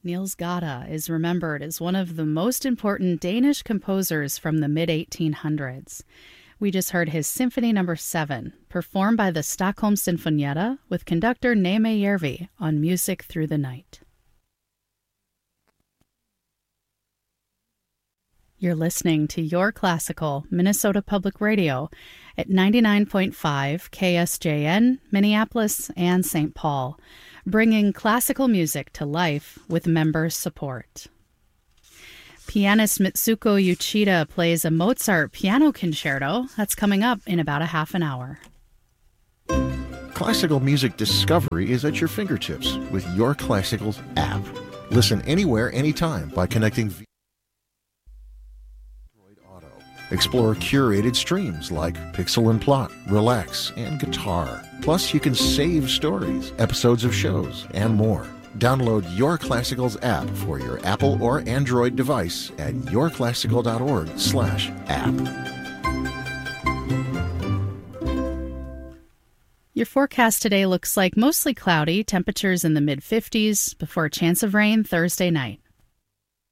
Niels Gade is remembered as one of the most important Danish composers from the mid-1800s. We just heard his Symphony No. 7, performed by the Stockholm Sinfonietta with conductor Neeme Järvi on Music Through the Night. You're listening to Your Classical, Minnesota Public Radio at 99.5 KSJN, Minneapolis, and St. Paul, bringing classical music to life with member support. Pianist Mitsuko Uchida plays a Mozart piano concerto that's coming up in about a half an hour. Classical music discovery is at your fingertips with Your Classicals app. Listen anywhere, anytime by connecting via Android Auto. Explore curated streams like Pixel and Plot, Relax, and Guitar. Plus, you can save stories, episodes of shows, and more. Download Your Classicals app for your Apple or Android device at yourclassical.org/app. Your forecast today looks like mostly cloudy, temperatures in the mid-50s, before a chance of rain Thursday night.